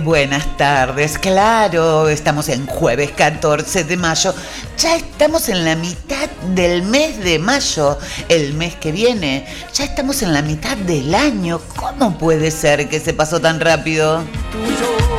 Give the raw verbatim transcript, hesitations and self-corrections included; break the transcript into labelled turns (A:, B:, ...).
A: buenas tardes. Claro, estamos en jueves catorce de mayo. Ya estamos en la mitad del mes de mayo. El mes que viene, ya estamos en la mitad del año. ¿Cómo puede ser que se pasó tan rápido?
B: Tuyo